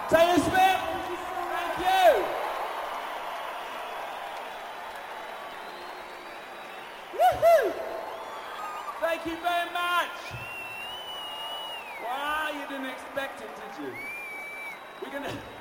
Taylor Swift, thank you. Woohoo! Thank you very much. Wow, you didn't expect it, did you? We're gonna...